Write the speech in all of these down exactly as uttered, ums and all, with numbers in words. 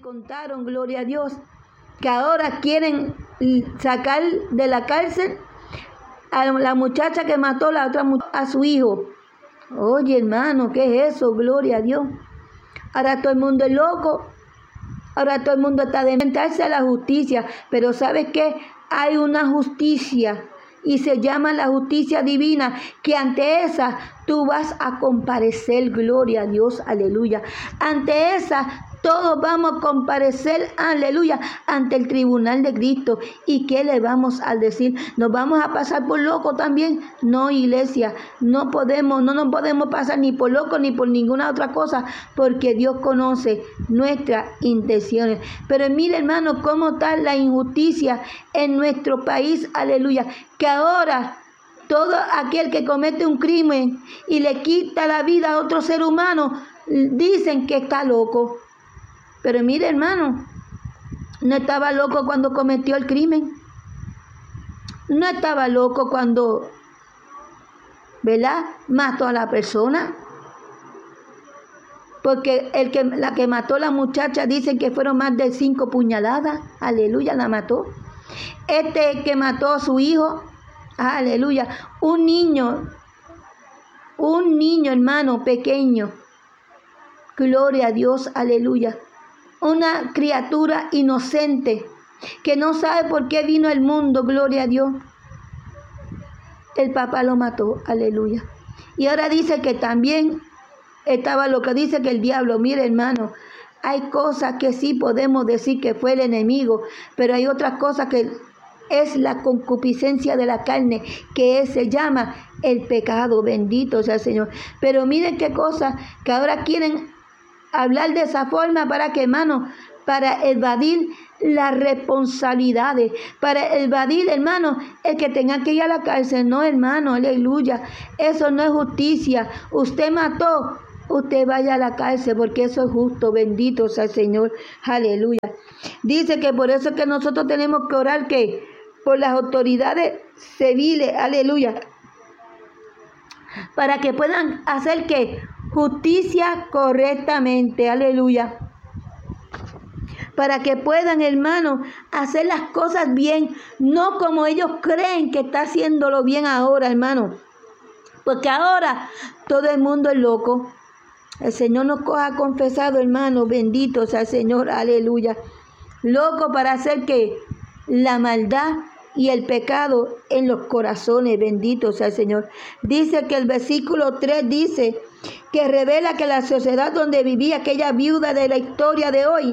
contaron, gloria a Dios, que ahora quieren sacar de la cárcel a la muchacha que mató la otra a su hijo. Oye, hermano, ¿qué es eso? Gloria a Dios. Ahora todo el mundo es loco. Ahora todo el mundo está de inventarse a la justicia. Pero ¿sabes qué? Hay una justicia y se llama la justicia divina, que ante esa tú vas a comparecer, gloria a Dios, aleluya. Ante esa todos vamos a comparecer, aleluya, ante el tribunal de Cristo. ¿Y qué le vamos a decir? ¿Nos vamos a pasar por locos también? No, iglesia, no podemos, no nos podemos pasar ni por locos ni por ninguna otra cosa, porque Dios conoce nuestras intenciones. Pero mire, hermano, cómo está la injusticia en nuestro país, aleluya, que ahora todo aquel que comete un crimen y le quita la vida a otro ser humano, dicen que está loco. Pero mire, hermano, no estaba loco cuando cometió el crimen. No estaba loco cuando, ¿verdad?, mató a la persona. Porque el que, la que mató a la muchacha, dicen que fueron más de cinco puñaladas. Aleluya, la mató. Este que mató a su hijo, aleluya, un niño, un niño, hermano, pequeño. Gloria a Dios, aleluya. Una criatura inocente que no sabe por qué vino al mundo, gloria a Dios. El papá lo mató, aleluya. Y ahora dice que también estaba lo que dice que el diablo, mire, hermano, hay cosas que sí podemos decir que fue el enemigo, pero hay otras cosas que es la concupiscencia de la carne, que es, se llama el pecado, bendito sea el Señor. Pero miren qué cosa, que ahora quieren hablar de esa forma, para que, hermano, para evadir las responsabilidades, para evadir, hermano, el que tenga que ir a la cárcel. No, hermano, aleluya, eso no es justicia. Usted mató, usted vaya a la cárcel, porque eso es justo, bendito sea el Señor, aleluya. Dice que por eso es que nosotros tenemos que orar, que por las autoridades civiles, aleluya, para que puedan hacer que justicia correctamente, aleluya, para que puedan, hermano, hacer las cosas bien, no como ellos creen que está haciéndolo bien ahora, hermano, porque ahora todo el mundo es loco. El Señor nos ha confesado, hermano, bendito sea el Señor, aleluya, loco para hacer que la maldad y el pecado en los corazones, bendito sea el Señor. Dice que el versículo tres dice que revela que la sociedad donde vivía aquella viuda de la historia de hoy,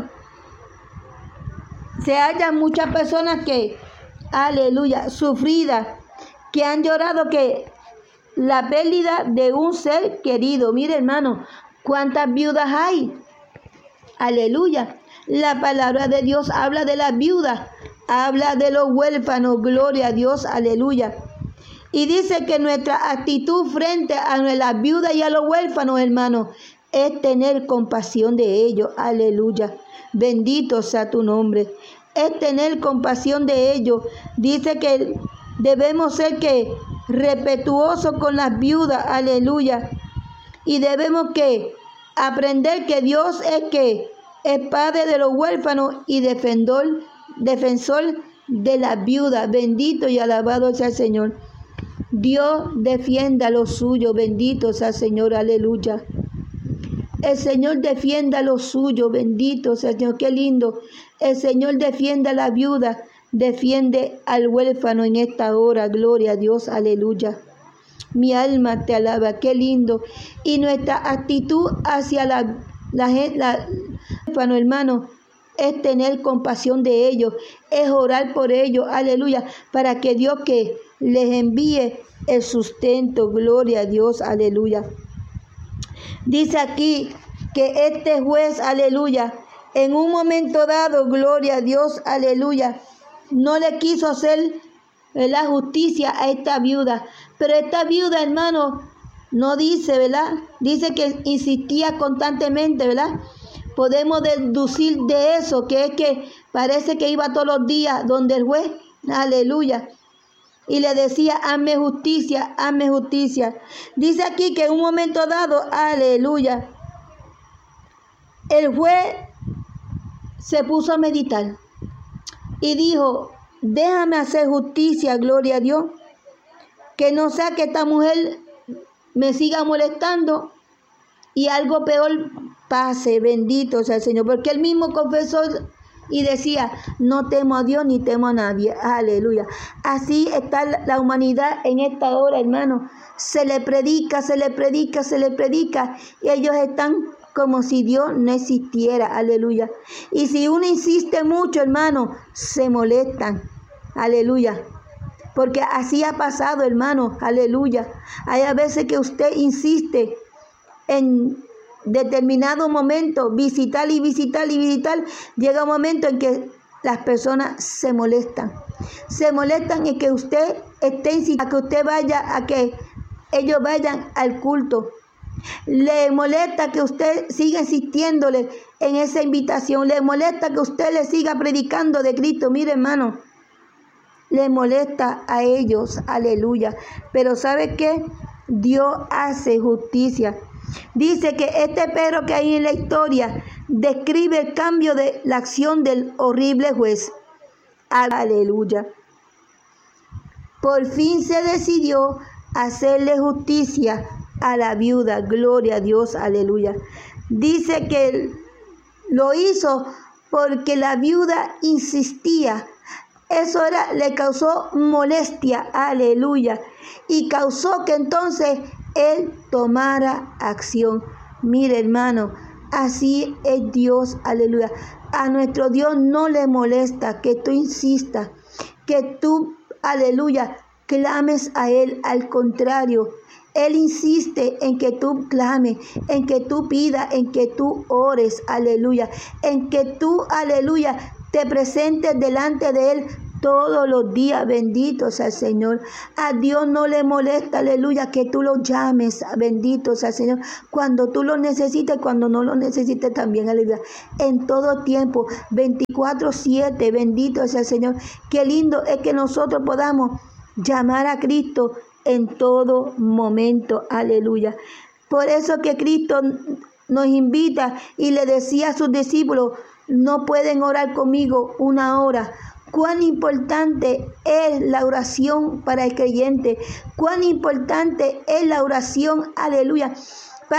se hallan muchas personas que, aleluya, sufridas, que han llorado que la pérdida de un ser querido. Mire, hermano, cuántas viudas hay, aleluya. La palabra de Dios habla de las viudas, habla de los huérfanos, gloria a Dios, aleluya. Y dice que nuestra actitud frente a las viudas y a los huérfanos, hermanos, es tener compasión de ellos, aleluya. Bendito sea tu nombre. Es tener compasión de ellos. Dice que debemos ser que respetuosos con las viudas, aleluya. Y debemos que aprender que Dios es que es padre de los huérfanos y defensor, defensor de las viudas. Bendito y alabado sea el Señor. Dios defienda lo suyo, bendito sea el Señor, aleluya. El Señor defienda lo suyo, bendito sea el Señor, qué lindo. El Señor defiende a la viuda, defiende al huérfano en esta hora, gloria a Dios, aleluya. Mi alma te alaba, qué lindo. Y nuestra actitud hacia la la la, huérfano, hermano, es tener compasión de ellos, es orar por ellos, aleluya, para que Dios que les envíe el sustento, gloria a Dios, aleluya. Dice aquí que este juez, aleluya, en un momento dado, gloria a Dios, aleluya, no le quiso hacer la justicia a esta viuda, pero esta viuda, hermano, no dice, ¿verdad? Dice que insistía constantemente, ¿verdad? Podemos deducir de eso, que es que parece que iba todos los días donde el juez, aleluya, y le decía, hazme justicia, hazme justicia. Dice aquí que en un momento dado, aleluya, el juez se puso a meditar y dijo, déjame hacer justicia, gloria a Dios, que no sea que esta mujer me siga molestando y algo peor pase, bendito sea el Señor, porque él mismo confesó y decía, no temo a Dios ni temo a nadie, aleluya. Así está la humanidad en esta hora, hermano, se le predica, se le predica, se le predica, y ellos están como si Dios no existiera, aleluya. Y si uno insiste mucho, hermano, se molestan, aleluya. Porque así ha pasado, hermano, aleluya. Hay a veces que usted insiste en determinado momento, visitar y visitar y visitar. Llega un momento en que las personas se molestan. Se molestan en que usted esté incitando, a que usted vaya, a que ellos vayan al culto. Le molesta que usted siga insistiéndole en esa invitación. Le molesta que usted le siga predicando de Cristo. Mire, hermano, le molesta a ellos, aleluya. Pero ¿sabe qué? Dios hace justicia. Dice que este perro que hay en la historia describe el cambio de la acción del horrible juez. Aleluya. Por fin se decidió hacerle justicia a la viuda, gloria a Dios, aleluya. Dice que lo hizo porque la viuda insistía. Eso era, le causó molestia, aleluya, y causó que entonces él tomara acción. Mire, hermano, así es Dios, aleluya. A nuestro Dios no le molesta que tú insistas, que tú, aleluya, clames a Él. Al contrario, Él insiste en que tú clames, en que tú pidas, en que tú ores, aleluya, en que tú, aleluya, te presentes delante de Él todos los días, bendito sea el Señor. A Dios no le molesta, aleluya, que tú lo llames, bendito sea el Señor, cuando tú lo necesites, cuando no lo necesites también, aleluya. En todo tiempo, veinticuatro siete, bendito sea el Señor. Qué lindo es que nosotros podamos llamar a Cristo en todo momento, aleluya. Por eso que Cristo nos invita y le decía a sus discípulos, no pueden orar conmigo una hora. Cuán importante es la oración para el creyente. Cuán importante es la oración, aleluya,